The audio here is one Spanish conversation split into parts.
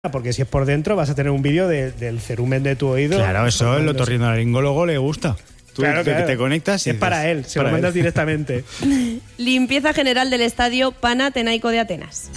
porque si es por dentro vas a tener un vídeo del cerumen de tu oído. Claro, eso el otorrinolaringólogo le gusta. Tú claro. que te conectas y es para él, se lo mandas directamente. Limpieza general del estadio Panathinaiko de Atenas.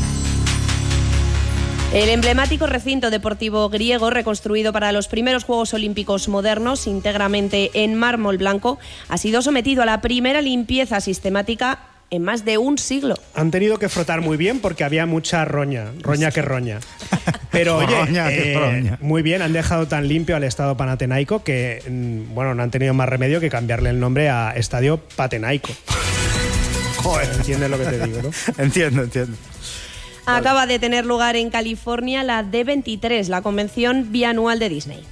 El emblemático recinto deportivo griego, reconstruido para los primeros Juegos Olímpicos modernos, íntegramente en mármol blanco, ha sido sometido a la primera limpieza sistemática en más de un siglo. Han tenido que frotar muy bien porque había mucha roña que roña. Pero oye, muy bien, han dejado tan limpio al Estadio Panathinaiko que, bueno, no han tenido más remedio que cambiarle el nombre a Estadio Patenaico. Joder, entiendes lo que te digo, ¿no? Entiendo. Acaba de tener lugar en California la D23, la convención bianual de Disney.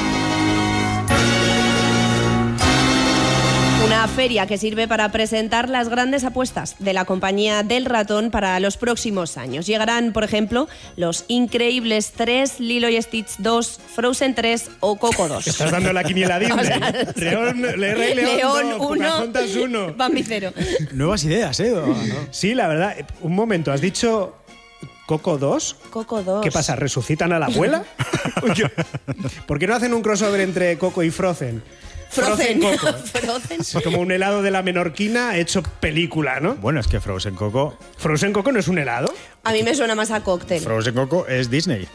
Una feria que sirve para presentar las grandes apuestas de la compañía del ratón para los próximos años. Llegarán, por ejemplo, Los Increíbles 3, Lilo y Stitch 2, Frozen 3 o Coco 2. Estás dando la quiniela Disney. O sea, Rey León 1, Pocahontas 1. Bambi 0. Nuevas ideas, ¿eh? ¿No? Sí, la verdad. Un momento, ¿has dicho Coco 2? Coco 2. ¿Qué pasa? ¿Resucitan a la abuela? ¿Por qué no hacen un crossover entre Coco y Frozen? Frozen Coco. Frozen. Es como un helado de la menorquina hecho película, ¿no? Bueno, es que Frozen Coco... ¿Frozen Coco no es un helado? A mí me suena más a cóctel. Frozen Coco es Disney.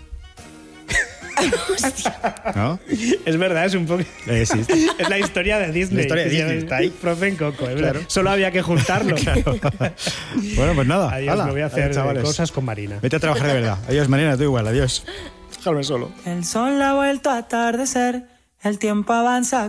¿No? Es verdad, es un poco... Sí. Es la historia de Disney. La historia de Disney, está ahí. Frozen Coco, es claro. Solo había que juntarlo. Claro. Bueno, pues nada. Adiós, me voy a hacer chavales. cosas con Marina. Vete a trabajar de verdad. Adiós, Marina, tú igual. Adiós. Déjame solo. El sol ha vuelto a atardecer, el tiempo avanza.